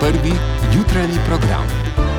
Prvi jutranji program.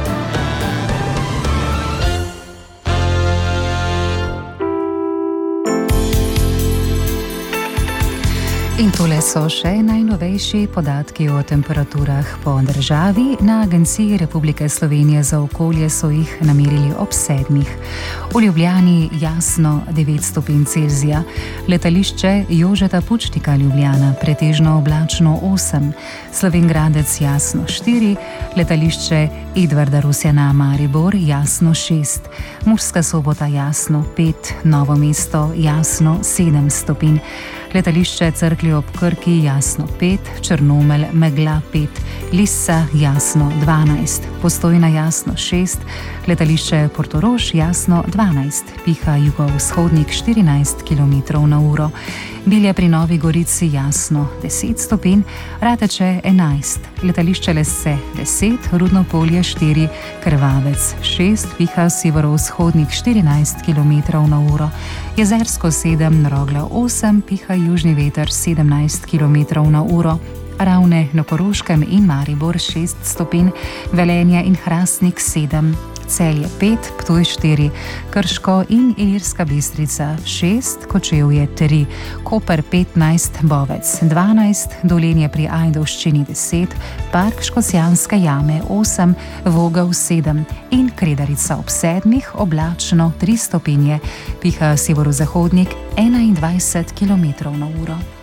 In tole so še najnovejši podatki o temperaturah po državi. Na Agenciji Republike Slovenije za okolje so jih namerili ob 7. V Ljubljani jasno 9 stopinj Celzija, letališče Jožeta Pučnika Ljubljana pretežno oblačno 8, Slovenj Gradec jasno 4, letališče Edvarda Rusjana Maribor jasno 6, Murska Sobota jasno 5, Novo mesto jasno 7 stopinj, letališče Cerklje ob Krki jasno 5, Črnomelj megla 5, Lissa jasno 12, Postojna jasno 6, letališče Portorož jasno 12, piha jugovzhodnik 14 km/h, Bilje pri Novi Gorici jasno 10 stopinj, Rateče 11, letališče Lesse 10, Rudno Polje 4, Krvavec 6, piha severovzhodnik 14 km/h, Jezersko 7, Rogla 8, piha južni veter 17 km/h, Ravne na Koroškem in Maribor 6 stopinj, Velenje in Hrastnik 7, Celje 5, Ptuj 4, Krško in Ilirska Bistrica 6, Kočevje 3, Koper 15, Bovec 12, Dolenje pri Ajdovščini 10, Park Škocjanske jame 8, Vogel 7 in Kredarica ob 7, oblačno 3 stopinje, piha severozahodnik 21 km/h.